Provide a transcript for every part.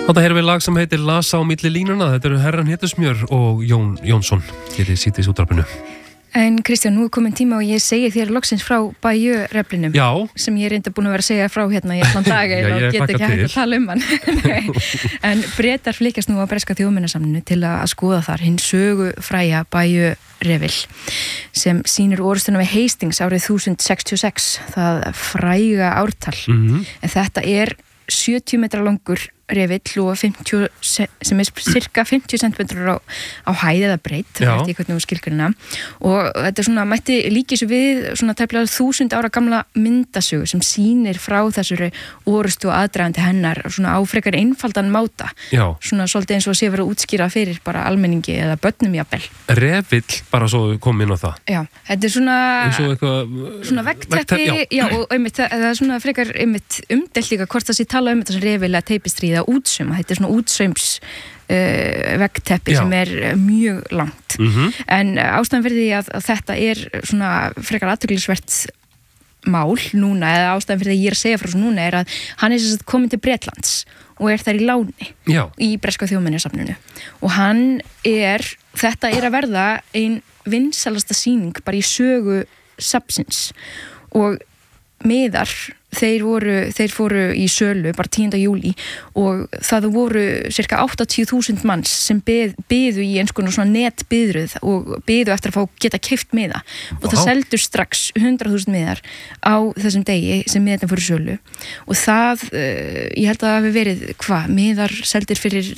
Þetta erum við lag sem heitir Lasa á milli línuna. Þetta eru Herran Hetusmjör og Jón Jónsson hér í síðdegis útvarpinu. En Kristján, nú komin tíma og ég segi þér loksins frá Bayeux-reflinum. Já. Sem ég reynda búin að vera að segja frá hérna í allan dag og get ekki hægt að tala hann. En Bretar flykkjast nú á breska þjóðminjasamninu til að skoða þar hinn sögufræga Bayeux-refil sem sýnir orrustuna við Hastings árið 1066, það fræga ártal. En þetta 70 metra langur refill og 50, sem cirka 50 cm á hæð eða breidd, það eftir hvernig skilgrina, og þetta svona mætti líka svo við svona tæplega 1000 ára gamla myndasögu sem sýnir frá þessari orustu og aðdragandi hennar svona á frekar einfaldan máta. Já. Svona svolítið eins og sé verið að útskýra fyrir bara almenningi eða börnum jafnvel. Refill, bara svo kom inn á það. Já, þetta svona eins og eitthvað svona vegteppi, já, og einmitt það svona frekar einmitt umdelt líka hvort það sé tala um þetta sem refil eða teipistríð útsum, þetta svona útsaums vegteppi sem mjög langt. En ástæðan fyrir því að þetta svona frekar athyglisvert mál núna, eða ástæðan fyrir því að ég að segja frá svo núna að hann sem sagt komin til Bretlands og þar í láni í breska þjóðminjasafninu og hann þetta að verða ein vinsælasta sýning bara í sögu safnsins og miðar þeir fóru í sölu bara 10. júlí og það voru cirka 80.000 manns sem biðu í eins konar svona netbiðröð og biðu eftir að fá geta keypt miða og það seldu strax 100.000 miðar á þessum degi sem miðarnir fóru í sölu og það, ég held að það hafi verið miðar seldir fyrir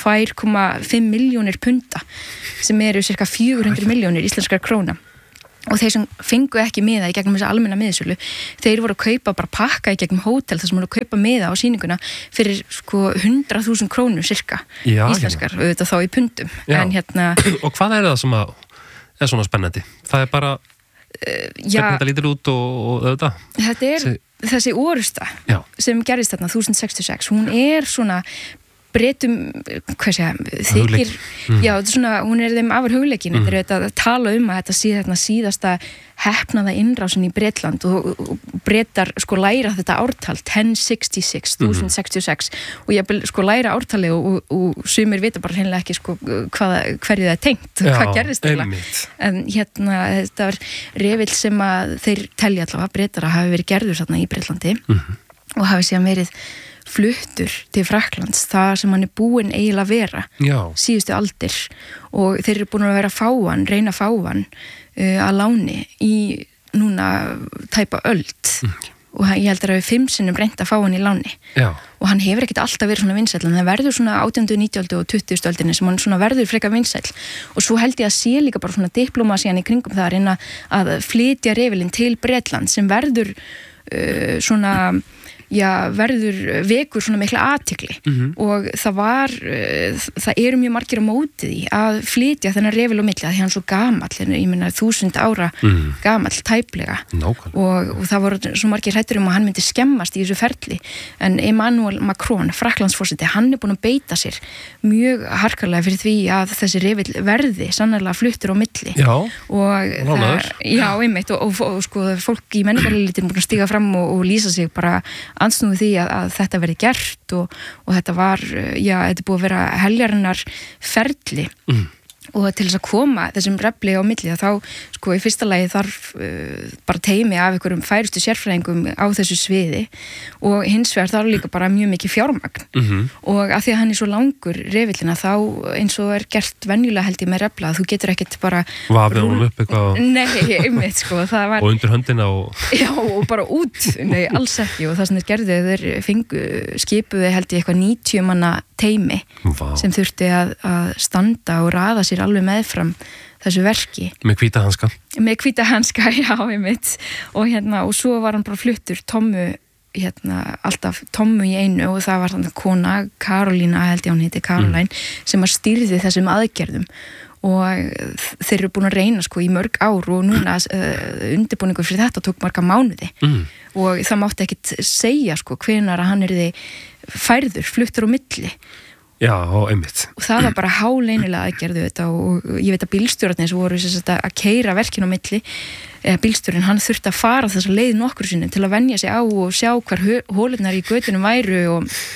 2,5 milljónir punda sem eru cirka 400 milljónir íslenskar króna. Og þeir sem fengu ekki miða í gegnum þessa almenna miðsölu, þeir voru að kaupa bara pakka í gegnum hótel þar sem voru að kaupa miða á sýninguna fyrir 100.000 krónur cirka íslenskar, auðvitað þá í pundum. En og hvað það sem svona spennandi? Það bara hvernig þetta lítur út og auðvitað? Þetta þessi orusta sem gerðist þarna 1066, hún svona Bretum, þykir, svona, hún þeim afar hugleikin, þetta að tala um að þetta sé þarna síðasta heppnaða innrásin í Bretland og Bretar læra þetta ártal 1066, 1066 og ég læra ártali og sumir vita bara hreinlega ekki hverju það tengt, hvað gerðist en þetta var refill sem að þeir telja allavega Bretar að hafi verið gerður þarna í Bretlandi og hafi síðan verið fluttur til Frakklands, það sem hann búinn eiginlega að vera síðustu aldir og þeir eru búin að vera reyna að fá hann að láni í núna tæpa öld og ég held að það er 5 sinnum reynt að fá hann í láni og hann hefur ekkert alltaf verið svona vinsæll en það verður svona 18., 19. og 20. öldinni sem hann svona verður frekar vinsæll og svo held ég að sé líka bara svona diplómasían í kringum það að reyna að flytja refilinn til Bretland sem verður svona verður vekur svona mikla athygli og það eru mjög margir á móti því að flytja þennan refil á milli að því hann svo gamall, ég meina 1000 ára gamall tæplega og það voru svo margir hræddir að hann myndi skemmast í þessu ferli en Emmanuel Macron, Frakklandsforseti, hann búin að beita sér mjög harkalega fyrir því að þessi refil verði sannarlega fluttur á milli og einmitt og fólk í menningarelítin búin að stíga fram og lýsa sig bara ansnúið því að þetta verði gert og þetta var, þetta búið að vera heljarinnar ferli og til þess að koma þessum refli á milli þá, í fyrsta lagi þarf bara teymi af einhverjum færustu sérfræðingum á þessu sviði og hins vegar þarf líka bara mjög mikið fjármagn og af því að hann svo langur refillina þá eins og gert venjulega held ég með refla að þú getur ekkert bara vafið honum upp eitthvað nei, einmitt það var og undir höndina og bara út, nei, alls ekki og það sem þeir gerðu, þeir skipuðu held ég eitthvað 90 manna teymi sem þurfti að standa og raða sér alveg meðfram þessu verki. Með hvíta hanska? Með hvíta hanska, já, einmitt. Og svo var hann bara fluttur Tommu, alltaf Tommu í einu og það var þannig kona, Karolína, held ég hún heiti Caroline, sem að stýrði þessum aðgerðum og þeir eru búin að reyna í mörg ár og núna undirbúningur fyrir þetta tók marga mánuði og það mátti ekkit segja hvenær að hann færður, fluttur á milli. Já, einmitt. Og það var bara háleynilega aðgerðu þetta og ég veit að bílstjórarnir sem voru að keyra verkinu á milli, bílstjórinn hann þurfti að fara þessa leið nokkru sinni til að venja sig á og sjá hvar hólurnar í götunum væru og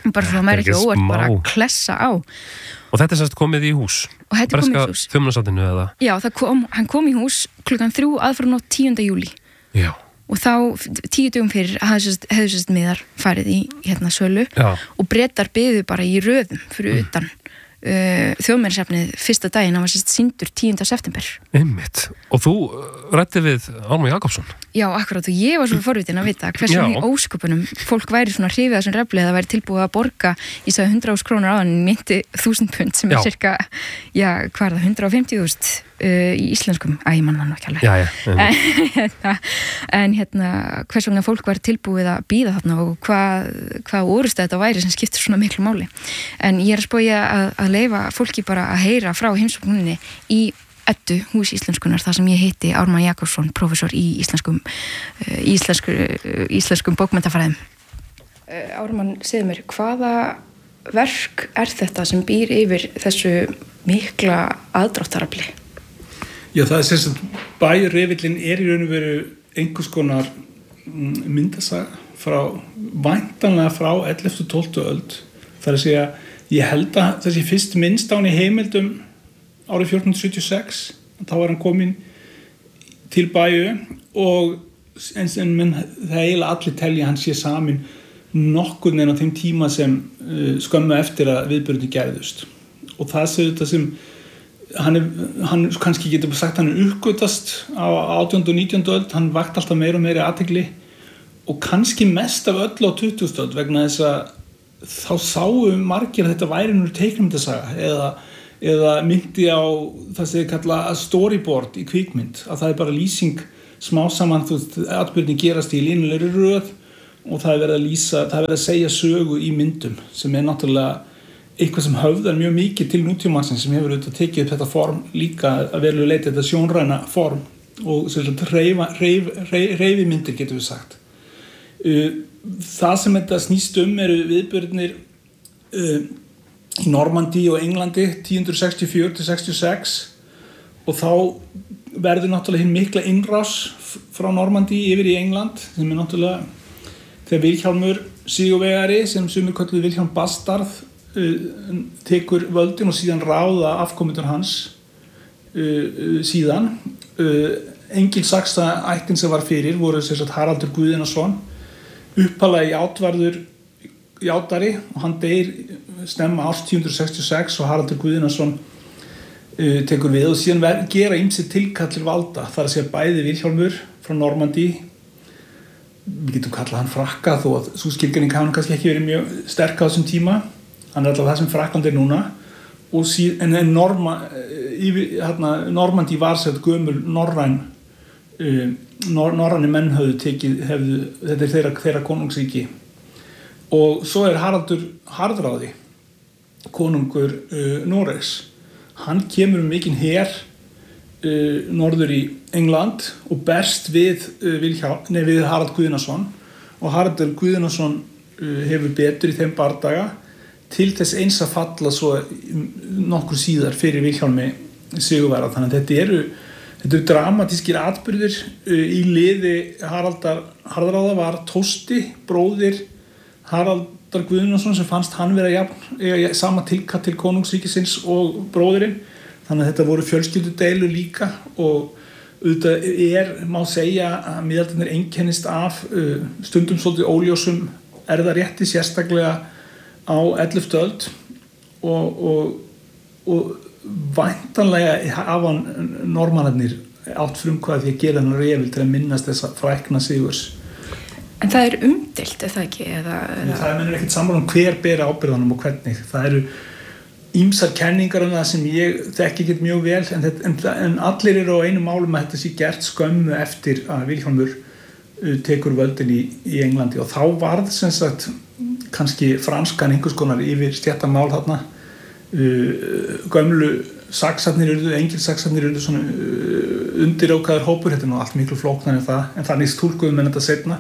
bara svo að maður ekki óvart bara að klessa á. Og þetta sérst komið í hús? Og þetta komið í hús. Breska þjóðminjasafninu eða? Já, hann kom í hús klukkan 3 aðfaranótt 10. júlí. Já. Og þá 10 dögum fyrir hefðu sérst miðar farið í sölu og Bretar biðu bara í röðum fyrir utan þjóðminjasafnið fyrsta daginn, hann var sérst sýndur 10. september. Einmitt. Og þú ræddi við Ármann Jakobsson? Já, akkurat, og ég var svo forvitin að vita hversu í ósköpunum fólk væri svona hrifið að þessum refli, það væri tilbúið að borga, ég sagði 100.000 krónur á hann, mynti 1.000 pund sem cirka, hvað er það, 150.000 í íslenskum, ég manna nú ekki alveg. En hvers vegna fólk væri tilbúið að bíða þarna og hvað orust þetta væri sem skiptir svona miklu máli. En ég að spója að leyfa fólki bara að heyra frá heimsókninni í Eddu, hús íslenskunar, þar sem ég heiti Ármann Jakobsson, prófessor í íslenskum bókmenntafræðum. Ármann, segðu mér, hvaða verk er þetta sem býr yfir þessu mikla aðdráttarafli? Já, það er sem bæjarrifillin í raun og veru einhvers konar myndasaga væntanlega frá 11. og 12. öld. Það er að segja, ég held að þessi fyrst minnst á hann í heimildum árið 1476, þá var hann kominn til Bæju og en það eiginlega allir telja hann sé samin nokkurn veginn á þeim tíma sem skömmu eftir að viðburðir gerðust. Og það sé þetta sem hann kannski getur sagt hann uppgötast á 18. og 19. öld, hann vakti alltaf meira og meira athygli og kannski mest af öll á 20. öld vegna þess að þá sáu margir að þetta væri nú teiknimyndasaga eða myndi á það sem þið kalla storyboard í kvikmynd, að það er bara lýsing smá saman, atburðin gerast í línulegri röð og það er verið að lýsa, það er verið að segja sögu í myndum sem náttúrulega eitthvað sem höfðar mjög mikið til nútímansins sem hefur auðvitað tekið upp þetta form líka að verulega leita þetta sjónræna form og reyfimyndir getur við sagt. Það sem þetta snýst eru viðburðirnir í Normandí og Englandi 1064-66 og þá verður náttúrulega hinn mikla innrás frá Normandí yfir í England sem náttúrulega þegar Vilhjálmur sigurvegari sem sumir kölluðu Vilhjálm Bastard tekur völdin og síðan ráða afkomendur hans síðan engilsaksa ættin sem var fyrir voru sem sagt Haraldur Guðinason upphaflega játvarður játari og hann deyr snemma árs 1066 og Haraldur Guðinason tekur við og síðan gera ýmsir tilkallir valda þar að segja bæði Vilhjálmur frá Normandí við getum kallað hann Frakka þó að sú skilgreining hafi kannski ekki verið mjög sterk á þessum tíma hann er alltaf það sem Frakkland núna og en Normandí var sett gömul norræni menn höfðu tekið þetta er þeirra konungsríki og svo Haraldur Harðráði konungur Noregs hann kemur mikinn her norður í England og berst við Harald Guðnason og Haraldur Guðnason hefur betur í þeim bardaga til þess eins að falla svo nokkur síðar fyrir Vilhjálmi sigurvegara þannig að þetta eru dramatískir atburðir í liði Harðráða var Tósti bróðir Haraldar Guðnason sem fannst hann vera sama tilkall til konungsríkisins og bróðirinn þannig að þetta voru fjölskyldudeilur líka og auðvitað má segja að miðaldirnir einkennist af stundum svolítið óljósum erfðarétti sérstaklega á 11. öld og væntanlega hafa normannarnir átt frumkvæði því að gera hann refil til að minnast þessa frækna sigurs. En það umdeilt, er það ekki? Það er ekkert sammála hver ber ábyrgðanum og hvernig. Það eru ýmsar kenningar það sem ég þekki ekki mjög vel en allir eru á einu málum að þetta sé gert skömmu eftir að Vilhjálmur tekur völdin í Englandi og þá varð sem sagt kannski franskan einhvers konar yfir stéttamál þarna gömlu saksarnir engilsaksarnir svona undirókaður hópur þetta nú allt miklu flóknar en það en þannig túlkuðum en þetta seinna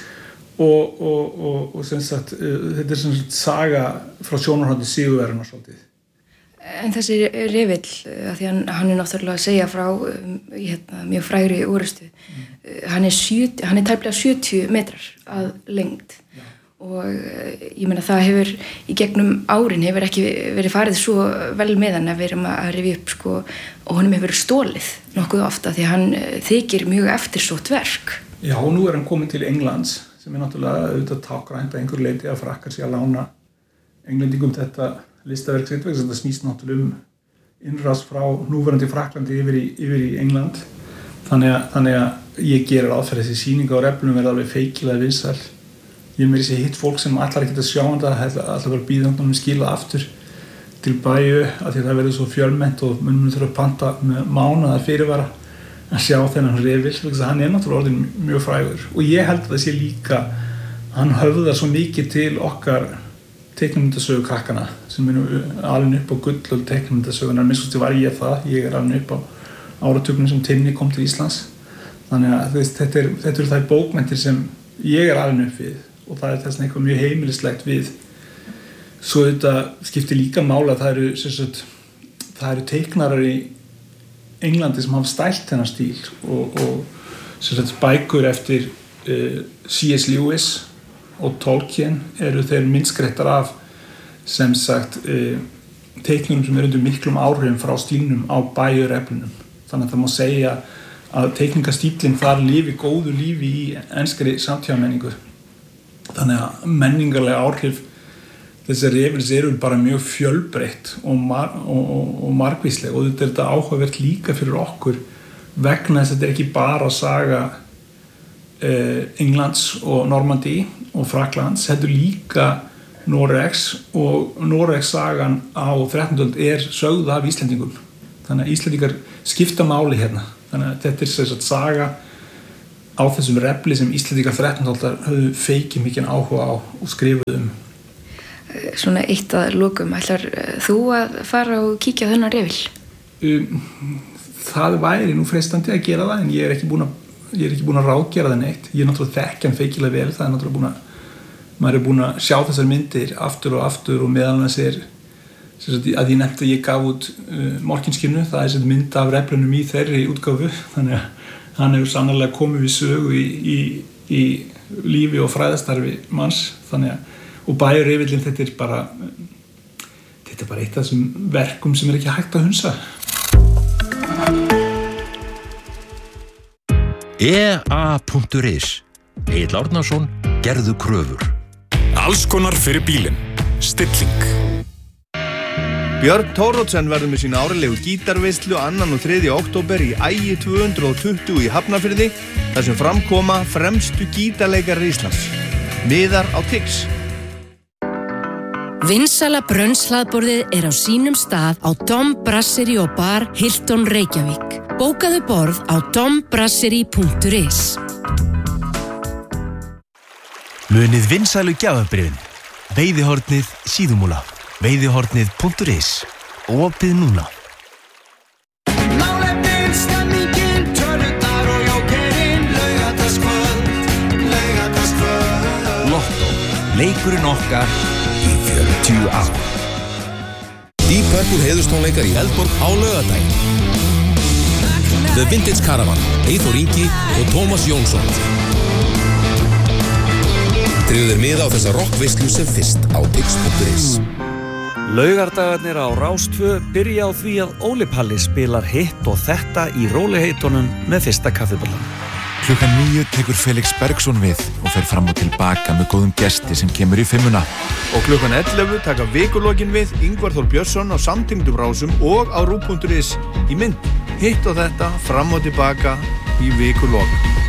og sem sagt þetta sem sagt saga frá sjónarhóndi sigurvegarnar svolítið. En þessi revill að því hann náttúrulega að segja frá mjög frægri orrustu hann er tæplega 70 metrar að lengd og ég meina það hefur í gegnum árin hefur ekki verið farið svo vel með hann að við erum að rifja upp sko, og honum hefur verið stólið nokkuð ofta því að hann þykir mjög eftirsótt verk. Já, og nú hann komin til Englands sem náttúrulega auðvitað tákgrænt að einhver leiti að Frakkar sig að lána Englendingum þetta listaverk sitt vegna sem þetta snýst náttúrulega innrás frá núverandi Frakklandi yfir í England. Þannig að ég gerir ráð fyrir þessi sýninga á Reflunum verða alveg feikilega vinsæl. Ég meiri sér hitt fólk sem allar ekki að sjá hann það, allar bara býðandunum skila aftur til bæju af því að það verður svo fjölmennt og munum þurfa að panta með mánaðar fyrirvara að sjá þennan refil, þannig að hann náttúrulega orðinn mjög frægur og ég held að það sé líka hann höfðar svo mikið til okkar teiknimyndasögu krakkana sem alveg upp á gullöld teiknimyndasögunar, minnst var ég það, ég alveg upp á áratugnum sem Tinni kom til Íslands þannig að þetta eru þær bókmenntir sem ég alveg upp við og það þess vegna eitthvað mjög heimilislegt við svo þetta skiptir líka mála það eru teiknarar í Englandi sem hafa stælt þennan stíl og bækur eftir C.S. Lewis og Tolkien eru þeir myndskreittar af sem sagt teiknurum sem undir miklum áhrifum frá stílnum á bæjureflunum þannig að það má segja að teikningastílinn þar lifi góðu lífi í enskri samtíðamenningu þannig að menningarlega áhrif þessar refils eru bara mjög fjölbreytt og margvísleg og þetta er þetta áhugavert líka fyrir okkur vegna þess að þetta er ekki bara saga Englands og Normandí og Frakklands, þetta er líka Noregs og Noregs sagan á 13. öld er sögð af Íslendingum þannig að Íslendingar skipta máli hérna þannig að þetta er sem sagt saga á þessum refli sem Íslendingar 13. aldar höfðu feikið mikinn áhuga á og skrifuðu Svona eitt að lokum, ætlar þú að fara og kíkja á þennan refil? Það væri nú freistandi að gera það en ég er ekki búin að ráðgera það neitt ég er náttúrulega þekkja hann feikilega vel það er náttúrulega maður er búin að sjá þessar myndir aftur og meðal annars er að ég nefndi að ég gaf út Morkinskinnu, það er mynd af reflunum í þeirri útgáfu þannig að hann hefur sannarlega komið við sögu í lífi og fræðastarfi manns þannig að og bæjurrefillinn þetta er bara eitt af þessum verkum sem er ekki hægt að hunsa EA.is Egill Árnason, gerðu kröfur Alls konar fyrir bílinn Stilling Björn Thoroddsen verður með sína árlegu gítarveislu 2. og 3. október í Ægi 220 í Hafnarfirði þar sem framkoma fremstu gítarleikarar Íslands miðar á Tix Vinsæla brönnshlaðborðið er á sínum stað á Dom Brasserie og Bar Hilton Reykjavík. Bókaðu borð á dombrasserie.is. Munið vinsælu gjafabréfin. Veiðihornið Síðumúla. Veiðihornið.is. Opið núna. Lottó. Leikurinn okkar í 40 ár. Deep Purple heiðurstónleikar í Eldborg á laugardaginn. The Vintage Caravan, Eyþór Ingi og Tómas Jónsson. Tryggðu þér miða á þessa rockveislu sem fyrst á tix.is. Laugardagarnir á Rás 2 byrja á því að Óli Palli spilar hitt og þetta í róliheitunum með fyrsta kaffibollann. Klukkan 9 tekur Felix Bergsson við og fer fram og tilbaka með góðum gesti sem kemur í 5. Og klukkan 11 taka vikulokkin við Ingvar Þór Björnsson á samtengdum rásum og á rú.is í mynd. Hitt og þetta fram og tilbaka í vikulok.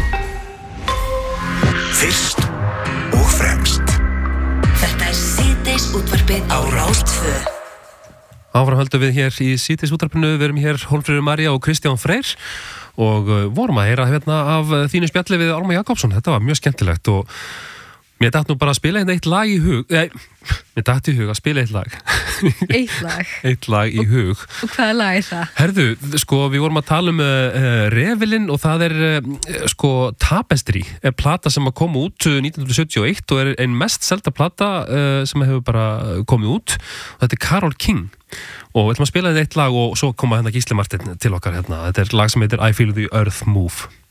Fyrst og fremst. Þetta er síðdeis útvarpið á Rás 2. Áfram höldum við hér í síðdeis útvarpinu, við erum hér Hólmfríður María og Kristján Freyr og vorum að heyra hérna af þínu spjalli við Ármann Jakobsson. Þetta var mjög skemmtilegt og mér datt nú bara að spila eitt lag í hug. Mér datt í hug að spila eitt lag. Eitt lag? Eitt lag í hug. Og hvaða lag er það? Herðu, sko, við vorum að tala um refilinn og það er, sko, Tapestry er plata sem að koma út 1971 og er ein mest selda plata sem hefur bara komið út og þetta er Karole King. Og við ætlum að spila eitt lag og svo koma hérna Gísli Marteinn til okkar hérna. Þetta er lag sem heitir I Feel the Earth Move.